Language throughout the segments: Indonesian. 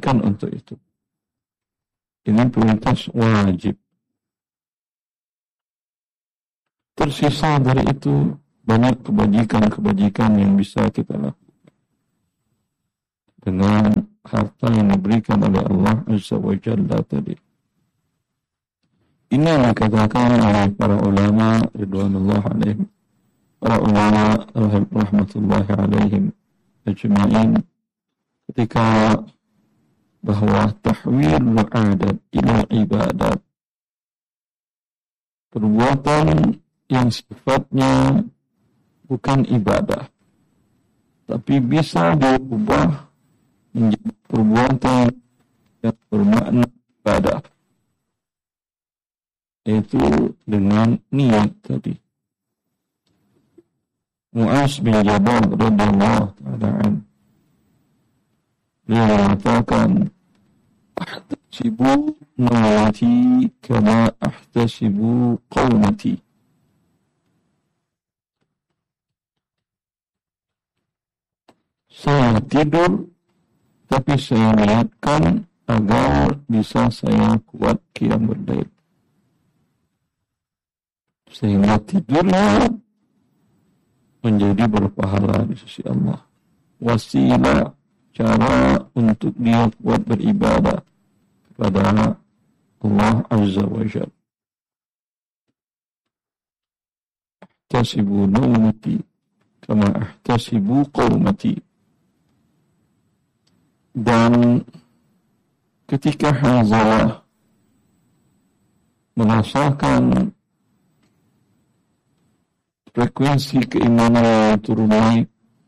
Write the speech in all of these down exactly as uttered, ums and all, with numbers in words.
diperintahkan untuk itu. Ini prioritas wajib. Tersisa dari itu banyak kebajikan-kebajikan yang bisa kita lakukan dengan harta yang diberikan oleh Allah Azza wa Jalla tadi. Ini yang dikatakan oleh para ulama ridwanullah alaihim, para ulama rahmatullahi alaihim ajma'in, ketika bahwa tahwil adat ila ibadat, perbuatan yang sifatnya bukan ibadah tapi bisa diubah menjadi perbuatan yang bermakna ibadah, yaitu dengan niat tadi. Mu'az bin Jabal radhiyallahu ta'ala anhu, dia mengatakan, ahtasibu nawati kama ahtasibu qawmati. Saya tidur, tapi saya niatkan agar bisa saya kuat qiyamul lail. Sehingga tidurnya menjadi berpahala di sisi Allah. Wasilah, cara untuk dia kuat beribadah kepada Allah Azza wa Jalla. Ahtasibu nawmati kama ahtasibu qawmati. Dan ketika Hanzalah merasakan frekuensi keimanan yang turun naik,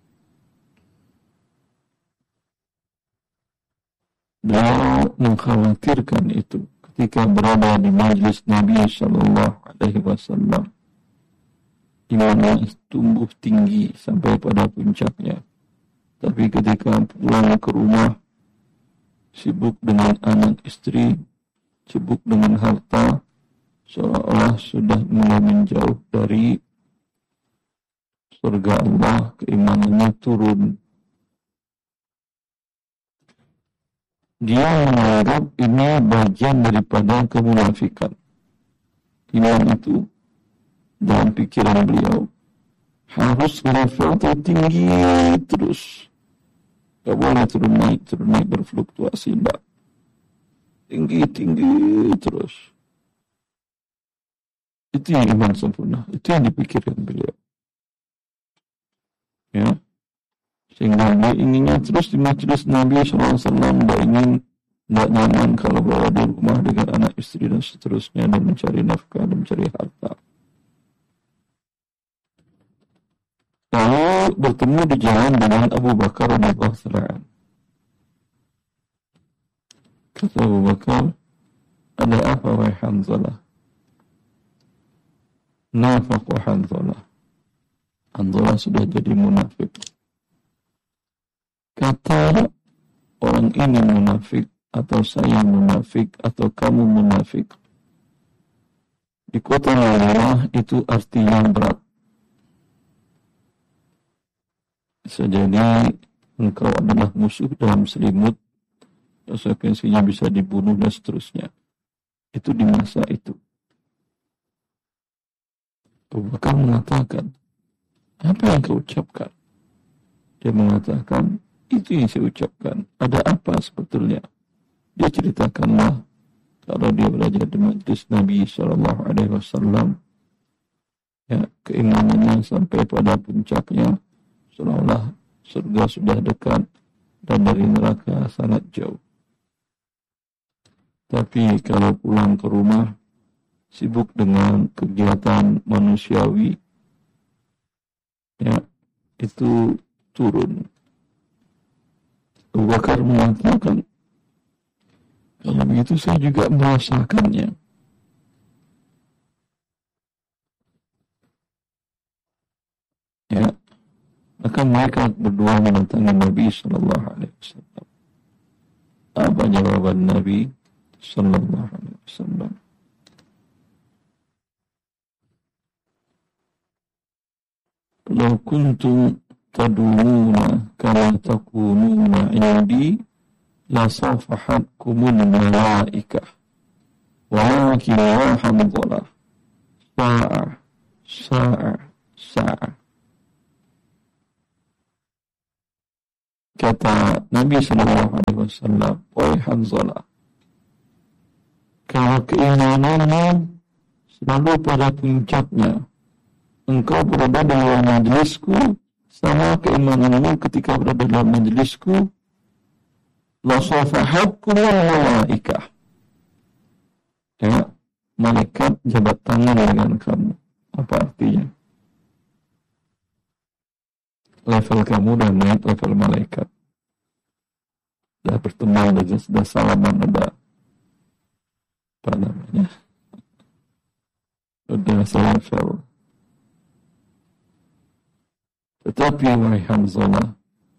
beliau mengkhawatirkan itu ketika berada di majlis Nabi Sallallahu Alaihi Wasallam. Imannya tumbuh tinggi sampai pada puncaknya. Tapi ketika pulang ke rumah, sibuk dengan anak istri, sibuk dengan harta, seolah-olah sudah mulai menjauh dari surga Allah, keimanannya turun. Dia menganggap ini bagian daripada kemunafikan. Iman itu dalam pikiran beliau harus level tertinggi terus. Gak boleh turun naik, turun naik berfluktuasi, enggak. Tinggi-tinggi terus. Itu yang iman sempurna. Itu yang dipikirkan beliau. Ya. Sehingga dia inginnya terus di majlis Nabi shallallahu alaihi wasallam. Dia ingin, tidak nyaman kalau berada di rumah dengan anak istri dan seterusnya, dan mencari nafkah dan mencari harta. Lalu bertemu di jalan dengan Abu Bakar radhiyallahu anhu. Kata Abu Bakar, ada apa wahai Hanzalah? Nafaq wa Hanzalah. Hanzalah sudah jadi munafik. Kata orang ini munafik, atau saya munafik, atau kamu munafik, di kota Madinah itu artinya berat. Bisa jadi engkau adalah musuh dalam selimut, konsekuensinya bisa dibunuh dan seterusnya. Itu di masa itu. Abu Bakar mengatakan, apa yang kau ucapkan? Dia mengatakan, itu yang saya ucapkan. Ada apa sebetulnya? Dia ceritakanlah kalau dia belajar di majlis Nabi shallallahu alaihi wasallam, ya, keimanannya sampai pada puncaknya, seolah-olah surga sudah dekat dan dari neraka sangat jauh. Tapi kalau pulang ke rumah, sibuk dengan kegiatan manusiawi, ya, itu turun. Abu Bakar mengatakan, kalau begitu saya juga merasakannya. Ya, maka mereka berdua mendatangi Nabi Sallallahu Alaihi Wasallam. Apa jawaban Nabi Sallallahu Alaihi Wasallam? Law kuntum tadumuna kama takununa indi la safahatkumul malaikah walakin ya Hanzalah sa'ah sa'ah sa'ah. Kata Nabi Sallallahu Alaihi Wasallam, "Wahai Hanzalah, kalau keimananmu selalu pada puncaknya, engkau berada dalam majelisku sama keimananmu ketika berada dalam majelisku, la safahatkumul malaikah." Ya, malaikat jabat tangan dengan kamu. Apa artinya? Level kamu udah naik level malaikat. Sudah bertemu, sudah, sudah salaman, ada apa namanya? Sudah selevel. Tetapi wahai Hanzalah,